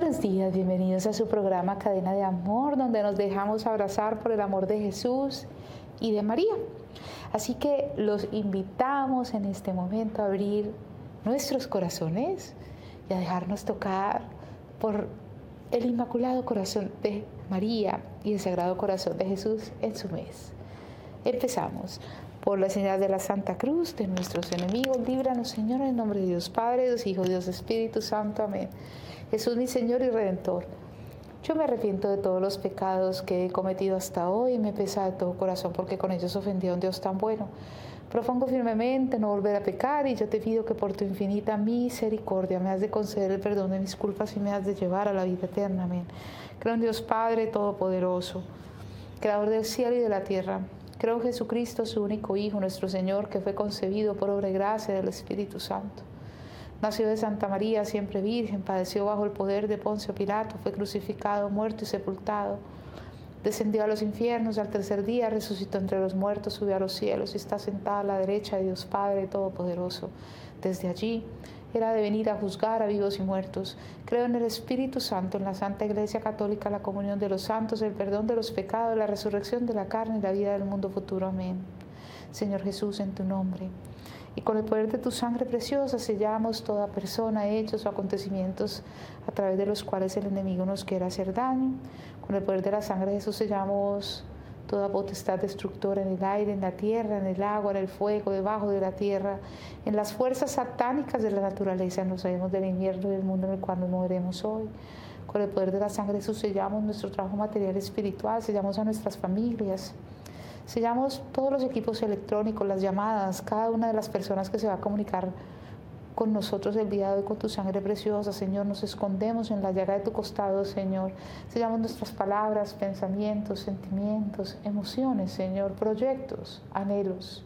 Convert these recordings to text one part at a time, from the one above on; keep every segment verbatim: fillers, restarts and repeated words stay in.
Buenos días, bienvenidos a su programa Cadena de Amor, donde nos dejamos abrazar por el amor de Jesús y de María. Así que los invitamos en este momento a abrir nuestros corazones y a dejarnos tocar por el Inmaculado Corazón de María y el Sagrado Corazón de Jesús en su mes. Empezamos. Por la señal de la Santa Cruz de nuestros enemigos, líbranos, Señor, en el nombre de Dios Padre, Dios Hijo, Dios Espíritu Santo. Amén. Jesús, mi Señor y Redentor, yo me arrepiento de todos los pecados que he cometido hasta hoy y me pesa de todo corazón porque con ellos ofendí a un Dios tan bueno. Propongo firmemente no volver a pecar y yo te pido que por tu infinita misericordia me has de conceder el perdón de mis culpas y me has de llevar a la vida eterna. Amén. Creo en Dios Padre Todopoderoso, Creador del cielo y de la tierra. Creo en Jesucristo, su único Hijo, nuestro Señor, que fue concebido por obra y gracia del Espíritu Santo. Nació de Santa María, siempre virgen, padeció bajo el poder de Poncio Pilato, fue crucificado, muerto y sepultado. Descendió a los infiernos, al tercer día resucitó entre los muertos, subió a los cielos y está sentado a la derecha de Dios Padre Todopoderoso. Desde allí era de venir a juzgar a vivos y muertos. Creo en el Espíritu Santo, en la Santa Iglesia Católica, la comunión de los santos, el perdón de los pecados, la resurrección de la carne y la vida del mundo futuro. Amén. Señor Jesús, en tu nombre y con el poder de tu sangre preciosa sellamos toda persona, hechos o acontecimientos a través de los cuales el enemigo nos quiera hacer daño. Con el poder de la sangre de Jesús sellamos toda potestad destructora en el aire, en la tierra, en el agua, en el fuego, debajo de la tierra, en las fuerzas satánicas de la naturaleza, en los reinos del invierno y del mundo en el cual nos moveremos hoy. Con el poder de la sangre de Jesús sellamos nuestro trabajo material y espiritual, sellamos a nuestras familias, sellamos todos los equipos electrónicos, las llamadas, cada una de las personas que se va a comunicar con nosotros el día de hoy con tu sangre preciosa, Señor. Nos escondemos en la llaga de tu costado, Señor. Sellamos nuestras palabras, pensamientos, sentimientos, emociones, Señor, proyectos, anhelos,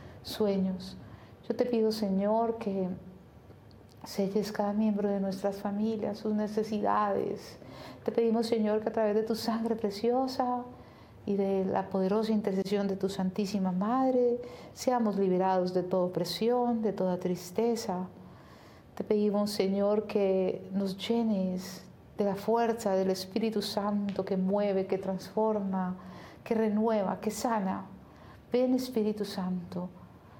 sueños. Yo te pido, Señor, que selles cada miembro de nuestras familias, sus necesidades. Te pedimos, Señor, que a través de tu sangre preciosa y de la poderosa intercesión de tu Santísima Madre, seamos liberados de toda opresión, de toda tristeza. Te pedimos, Señor, que nos llenes de la fuerza del Espíritu Santo que mueve, que transforma, que renueva, que sana. Ven, Espíritu Santo,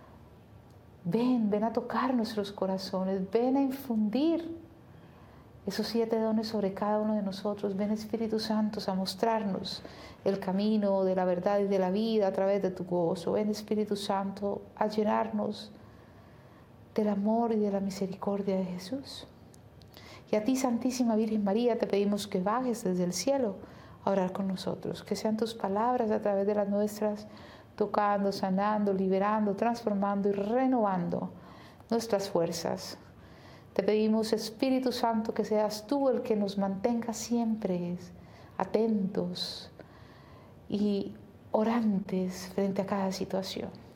ven, ven a tocar nuestros corazones, ven a infundir esos siete dones sobre cada uno de nosotros. Ven, Espíritu Santo, a mostrarnos el camino de la verdad y de la vida a través de tu gozo. Ven, Espíritu Santo, a llenarnos del amor y de la misericordia de Jesús. Y a ti, Santísima Virgen María, te pedimos que bajes desde el cielo a orar con nosotros. Que sean tus palabras a través de las nuestras, tocando, sanando, liberando, transformando y renovando nuestras fuerzas. Te pedimos, Espíritu Santo, que seas tú el que nos mantenga siempre atentos y orantes frente a cada situación.